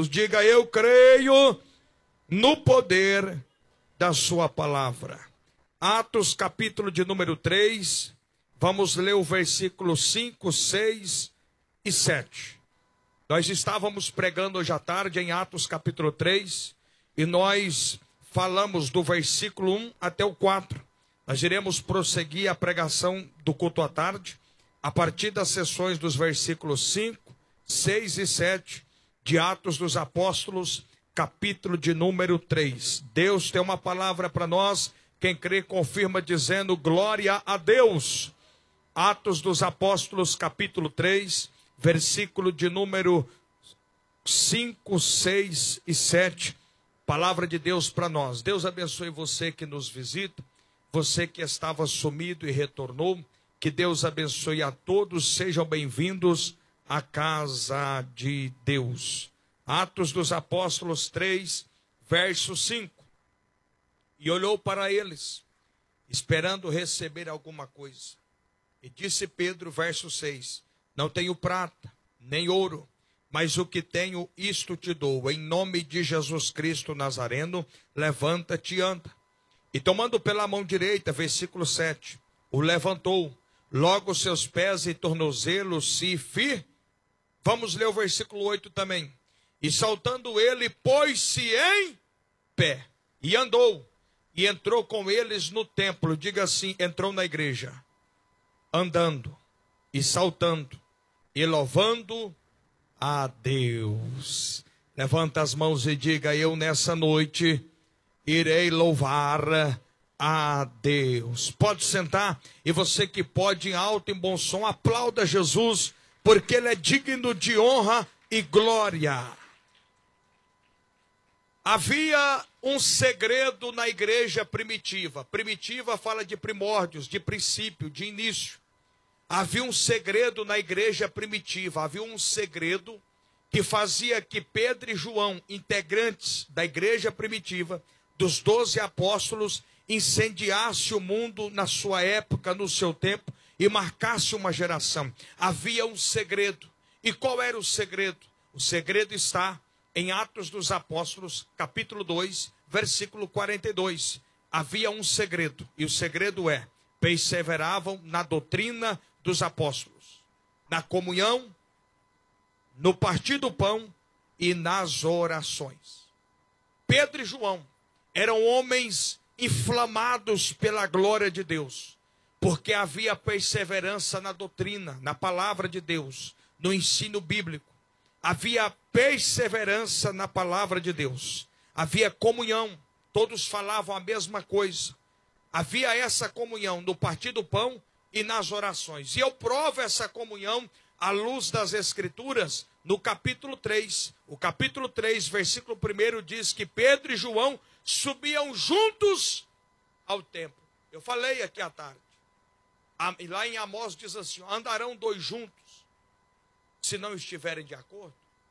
Deus. Diga: eu creio no poder da sua palavra. Atos, capítulo de número 3, vamos ler o versículo 5, 6 e 7. Nós estávamos pregando hoje à tarde em Atos, capítulo 3, e nós falamos do versículo 1 até o 4. Nós iremos prosseguir a pregação do culto à tarde, a partir das sessões dos versículos 5, 6 e 7, de Atos dos Apóstolos, capítulo de número 3. Deus tem uma palavra para nós. Quem crê confirma dizendo: glória a Deus. Atos dos Apóstolos, capítulo 3, versículo de número 5, 6 e 7. Palavra de Deus para nós. Deus abençoe você que nos visita, você que estava sumido e retornou. Que Deus abençoe a todos. Sejam bem-vindos à casa de Deus. Atos dos Apóstolos 3, verso 5. E olhou para eles, esperando receber alguma coisa. E disse Pedro, verso 6, não tenho prata, nem ouro, mas o que tenho, isto te dou. Em nome de Jesus Cristo Nazareno, levanta-te e anda. E tomando pela mão direita, versículo 7, o levantou. Logo seus pés e tornozelos se firmaram. Vamos ler o versículo 8 também. E saltando ele, pôs-se em pé e andou. E entrou com eles no templo. Diga assim: entrou na igreja, andando e saltando e louvando a Deus. Levanta as mãos e diga: eu nessa noite irei louvar a Deus. Pode sentar, e você que pode, em alto e bom som, aplauda Jesus, porque Ele é digno de honra e glória. Havia um segredo na igreja primitiva. Primitiva fala de primórdios, de princípio, de início. Havia um segredo na igreja primitiva. Havia um segredo que fazia que Pedro e João, integrantes da igreja primitiva, dos 12 apóstolos, incendiasse o mundo na sua época, no seu tempo, e marcasse uma geração. Havia um segredo. E qual era o segredo? O segredo está em Atos dos Apóstolos, capítulo 2, versículo 42. Havia um segredo, e o segredo é: perseveravam na doutrina dos apóstolos, na comunhão, no partir do pão e nas orações. Pedro e João eram homens inflamados pela glória de Deus, porque havia perseverança na doutrina, na palavra de Deus, no ensino bíblico. Havia perseverança na palavra de Deus. Havia comunhão. Todos falavam a mesma coisa. Havia essa comunhão no partir do pão e nas orações. E eu provo essa comunhão à luz das Escrituras no capítulo 3. O capítulo 3, versículo 1 diz que Pedro e João subiam juntos ao templo. Eu falei aqui à tarde. E lá em Amós diz assim: andarão dois juntos se não estiverem de acordo.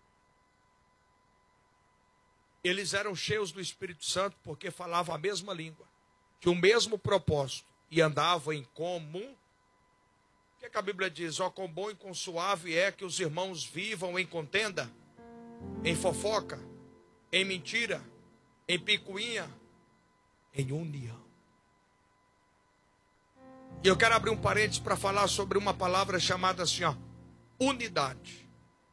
Eles eram cheios do Espírito Santo porque falavam a mesma língua, tinham o mesmo propósito e andavam em comum. O que a Bíblia diz? Ó, quão bom e quão suave é que os irmãos vivam em contenda, em fofoca, em mentira, em picuinha, em união. E eu quero abrir um parênteses para falar sobre uma palavra chamada assim, ó, unidade.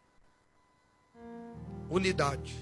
Unidade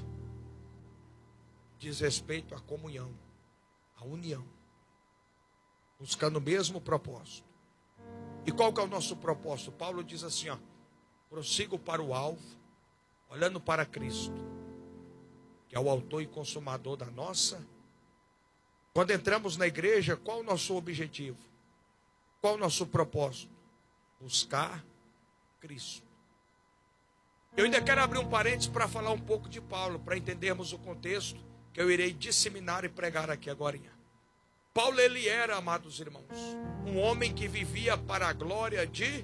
diz respeito à comunhão, à união, buscando o mesmo propósito. E qual que é o nosso propósito? Paulo diz assim, ó: prossigo para o alvo, olhando para Cristo, que é o autor e consumador da nossa. Quando entramos na igreja, qual o nosso objetivo? Qual o nosso propósito? Buscar Cristo. Eu ainda quero abrir um parênteses para falar um pouco de Paulo, para entendermos o contexto que eu irei disseminar e pregar aqui agora. Paulo, ele era, amados irmãos, um homem que vivia para a glória de...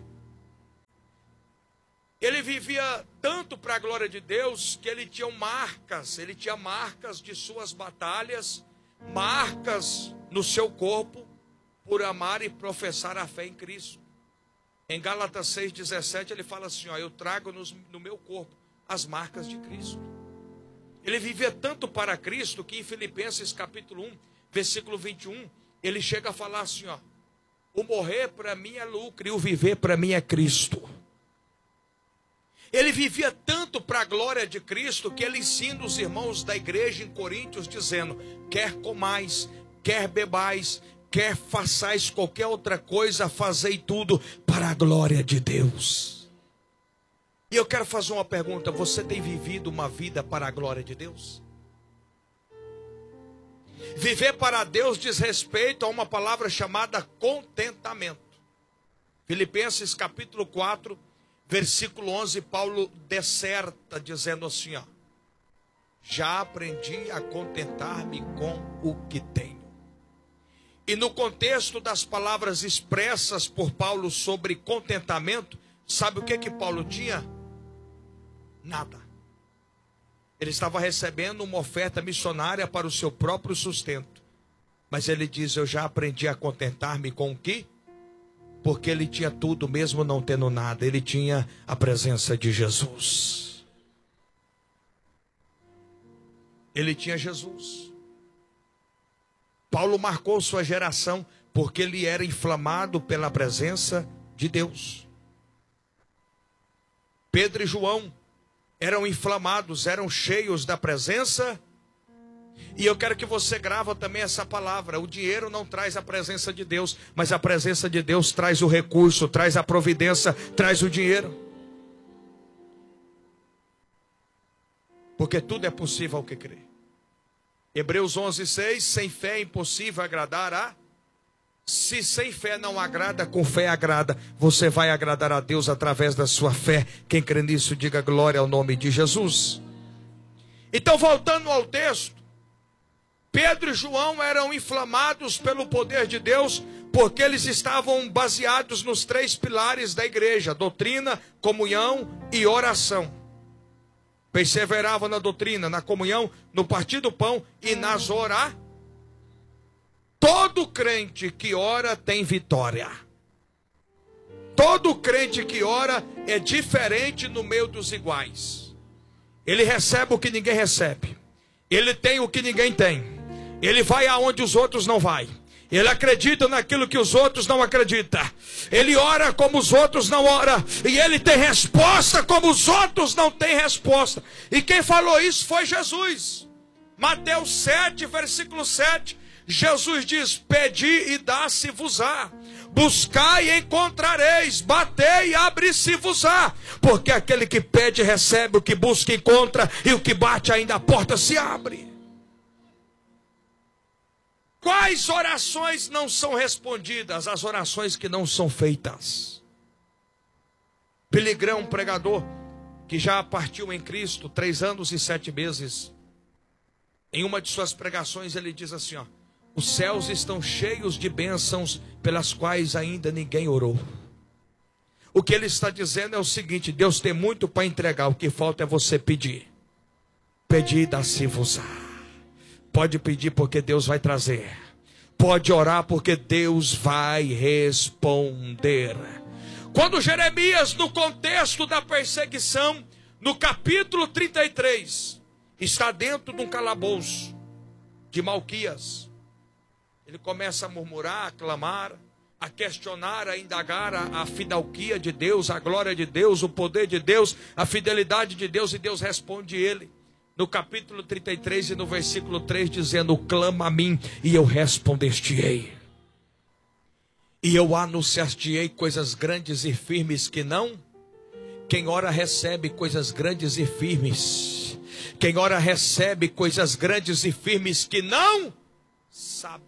Ele vivia tanto para a glória de Deus que ele tinha marcas de suas batalhas, marcas no seu corpo, por amar e professar a fé em Cristo. Em Gálatas 6,17 ele fala assim, ó: eu trago no meu corpo as marcas de Cristo. Ele vivia tanto para Cristo que em Filipenses capítulo 1, versículo 21, ele chega a falar assim, ó: o morrer para mim é lucro e o viver para mim é Cristo. Ele vivia tanto para a glória de Cristo que ele ensina os irmãos da igreja em Coríntios dizendo: quer comais, quer bebais, quer façais qualquer outra coisa, fazei tudo para a glória de Deus. E eu quero fazer uma pergunta: você tem vivido uma vida para a glória de Deus? Viver para Deus diz respeito a uma palavra chamada contentamento. Filipenses capítulo 4, versículo 11, Paulo disserta dizendo assim, ó: já aprendi a contentar-me com o que tenho. E no contexto das palavras expressas por Paulo sobre contentamento, sabe o que Paulo tinha? Nada. Ele estava recebendo uma oferta missionária para o seu próprio sustento. Mas ele diz: eu já aprendi a contentar-me com o que? Porque ele tinha tudo, mesmo não tendo nada. Ele tinha a presença de Jesus. Ele tinha Jesus. Paulo marcou sua geração porque ele era inflamado pela presença de Deus. Pedro e João eram inflamados, eram cheios da presença. E eu quero que você grava também essa palavra: o dinheiro não traz a presença de Deus, mas a presença de Deus traz o recurso, traz a providência, traz o dinheiro. Porque tudo é possível ao que crê. Hebreus 11:6, sem fé é impossível agradar a... Se sem fé não agrada, com fé agrada. Você vai agradar a Deus através da sua fé. Quem crê nisso, diga glória ao nome de Jesus. Então, voltando ao texto, Pedro e João eram inflamados pelo poder de Deus, porque eles estavam baseados nos 3 pilares da igreja: doutrina, comunhão e oração. Perseveravam na doutrina, na comunhão, no partir do pão e nas orações. Todo crente que ora tem vitória. Todo crente que ora é diferente no meio dos iguais. Ele recebe o que ninguém recebe. Ele tem o que ninguém tem. Ele vai aonde os outros não vai. Ele acredita naquilo que os outros não acreditam. Ele ora como os outros não oram. E ele tem resposta como os outros não têm resposta. E quem falou isso foi Jesus. Mateus 7, versículo 7. Jesus diz: pedi e dá-se-vos-á, buscai e encontrareis, batei e abre-se-vos-á. Porque aquele que pede recebe, o que busca encontra, e o que bate ainda a porta se abre. Quais orações não são respondidas? As orações que não são feitas. Billy Graham, um pregador que já partiu em Cristo 3 anos e 7 meses, em uma de suas pregações ele diz assim, ó: os céus estão cheios de bênçãos pelas quais ainda ninguém orou. O que ele está dizendo é o seguinte: Deus tem muito para entregar, o que falta é você pedir. Pedir e dá-se-vos-á. Pode pedir porque Deus vai trazer. Pode orar porque Deus vai responder. Quando Jeremias, no contexto da perseguição, no capítulo 33, está dentro de um calabouço de Malquias, ele começa a murmurar, a clamar, a questionar, a indagar a fidelquia de Deus, a glória de Deus, o poder de Deus, a fidelidade de Deus, e Deus responde ele, no capítulo 33 e no versículo 3, dizendo: clama a mim e eu responder-te-ei. E eu anunciar-te-ei coisas grandes e firmes que não... Quem ora recebe coisas grandes e firmes. Quem ora recebe coisas grandes e firmes que não sabes.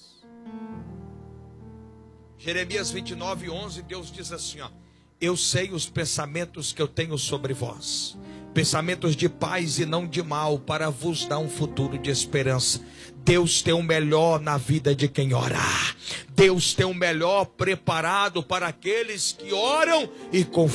Jeremias 29:11, Deus diz assim, ó: eu sei os pensamentos que eu tenho sobre vós, pensamentos de paz e não de mal, para vos dar um futuro de esperança. Deus tem o melhor na vida de quem ora. Deus tem o melhor preparado para aqueles que oram e confiam.